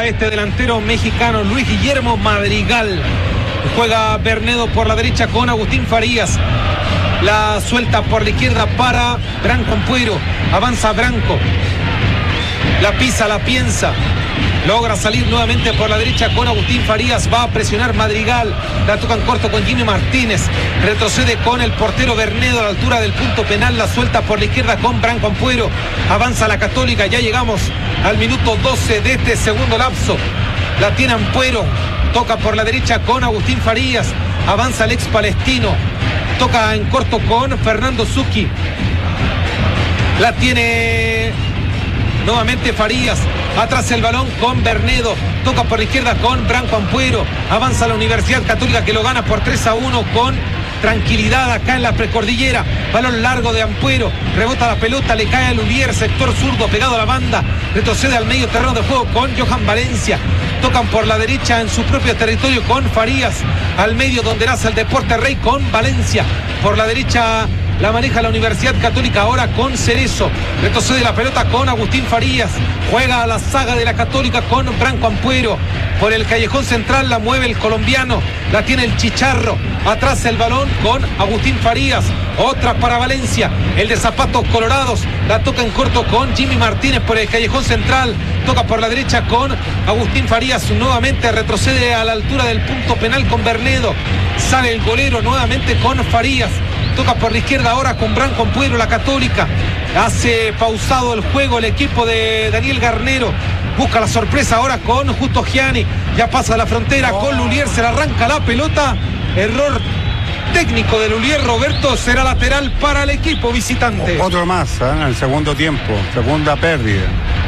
este delantero mexicano, Luis Guillermo Madrigal. Juega Bernedo por la derecha con Agustín Farías. La suelta por la izquierda para Branco Ampuero. Avanza Branco. La pisa, la piensa. Logra salir nuevamente por la derecha con Agustín Farías. Va a presionar Madrigal. La toca en corto con Jimmy Martínez. Retrocede con el portero Bernedo a la altura del punto penal. La suelta por la izquierda con Branco Ampuero. Avanza la Católica. Ya llegamos al minuto 12 de este segundo lapso. La tiene Ampuero. Toca por la derecha con Agustín Farías. Avanza el ex palestino. Toca en corto con Fernando Zucchi. La tiene nuevamente Farías. Atrás el balón con Bernedo. Toca por la izquierda con Branco Ampuero. Avanza la Universidad Católica que lo gana por 3-1 con tranquilidad acá en la precordillera. Balón largo de Ampuero. Rebota la pelota, le cae a Lulier, sector zurdo pegado a la banda. Retrocede al medio terreno de juego con Johan Valencia. Tocan por la derecha en su propio territorio con Farías. Al medio donde nace el Deporte Rey con Valencia. Por la derecha la maneja la Universidad Católica ahora con Cerezo. Retrocede la pelota con Agustín Farías. Juega a la saga de la Católica con Branco Ampuero. Por el callejón central la mueve el colombiano. La tiene el Chicharro. Atrás el balón con Agustín Farías. Otra para Valencia. El de zapatos colorados. La toca en corto con Jimmy Martínez por el callejón central. Toca por la derecha con Agustín Farías. Nuevamente retrocede a la altura del punto penal con Bernedo. Sale el golero nuevamente con Farías. Toca por la izquierda ahora con Branco Ampuero, la Católica. Hace pausado el juego el equipo de Daniel Garnero. Busca la sorpresa ahora con Justo Gianni. Ya pasa la frontera con Lulier. Se le arranca la pelota. Error técnico de Lulier. Roberto, será lateral para el equipo visitante. Otro más en el segundo tiempo. Segunda pérdida.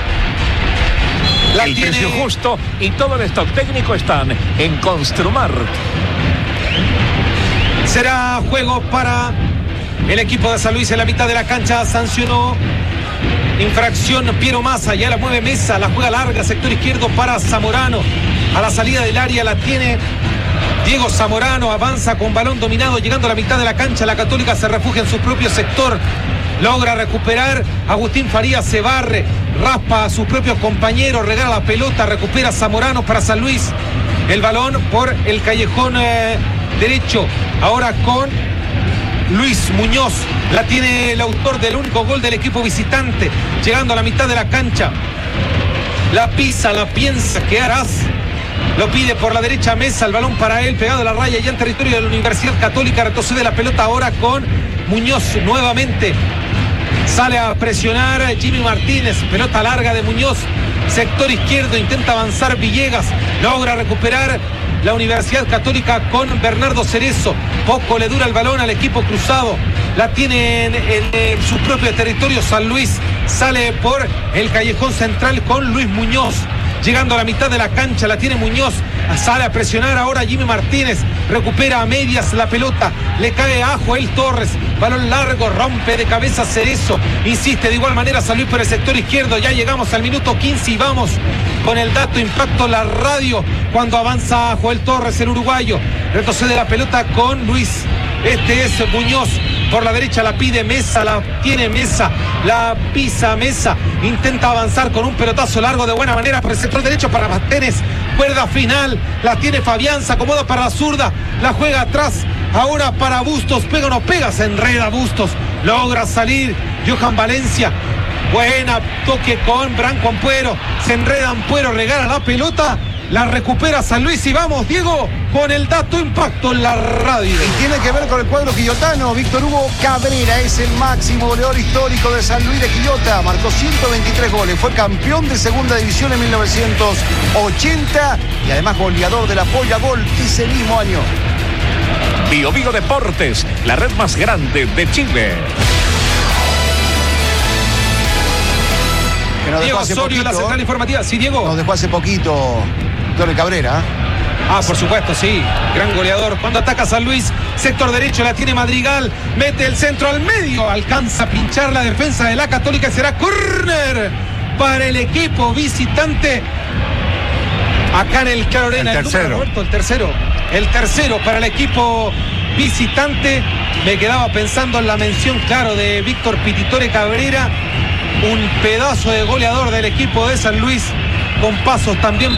El precio justo y todo el stock técnico están en Construmart. Será juego para el equipo de San Luis en la mitad de la cancha. Sancionó infracción Piero Massa. Ya la mueve Mesa. La juega larga, sector izquierdo para Zamorano. A la salida del área la tiene Diego Zamorano. Avanza con balón dominado. Llegando a la mitad de la cancha. La Católica se refugia en su propio sector. Logra recuperar. Agustín Farías se barre. Raspa a sus propios compañeros. Regala la pelota. Recupera Zamorano para San Luis. El balón por el callejón derecho. Ahora con Luis Muñoz. La tiene el autor del único gol del equipo visitante. Llegando a la mitad de la cancha. La pisa, la piensa. ¿Qué harás? Lo pide por la derecha Mesa. El balón para él. Pegado a la raya ya en territorio de la Universidad Católica. Retrocede la pelota ahora con Muñoz nuevamente. Sale a presionar Jimmy Martínez. Pelota larga de Muñoz. Sector izquierdo. Intenta avanzar Villegas. Logra recuperar la Universidad Católica con Bernardo Cerezo. Poco le dura el balón al equipo cruzado. La tiene en su propio territorio San Luis. Sale por el callejón central con Luis Muñoz. Llegando a la mitad de la cancha la tiene Muñoz. Sale a presionar ahora Jimmy Martínez. Recupera a medias la pelota. Le cae a Joel Torres. Balón largo, rompe de cabeza Cerezo. Insiste de igual manera San Luis por el sector izquierdo. Ya llegamos al minuto 15 y vamos con el dato impacto la radio. Cuando avanza Joel Torres, el uruguayo. Retrocede la pelota con Luis. Este es Muñoz. Por la derecha la pide Mesa, la tiene Mesa, la pisa Mesa, intenta avanzar con un pelotazo largo de buena manera por el sector derecho para Martínez, cuerda final, la tiene Fabián, se acomoda para la zurda, la juega atrás, ahora para Bustos, pega o no pega, se enreda Bustos, logra salir Johan Valencia, buena toque con Branco Ampuero, se enreda Ampuero, regala la pelota. La recupera San Luis y vamos, Diego, con el dato impacto en la radio. Y tiene que ver con el cuadro quillotano. Víctor Hugo Cabrera es el máximo goleador histórico de San Luis de Quillota. Marcó 123 goles. Fue campeón de segunda división en 1980 y además goleador de la Polla Gol ese mismo año. Bio Bio Deportes, la red más grande de Chile. Diego Osorio, la central informativa. Sí, Diego. Nos dejó hace poquito Víctor Cabrera. Ah, por supuesto, sí. Gran goleador. Cuando ataca San Luis, sector derecho la tiene Madrigal. Mete el centro al medio. Alcanza a pinchar la defensa de la Católica. Y será córner para el equipo visitante. Acá en el Carolina. El tercero. Roberto, el tercero. El tercero para el equipo visitante. Me quedaba pensando en la mención, claro, de Víctor Pititore Cabrera. Un pedazo de goleador del equipo de San Luis, con pasos también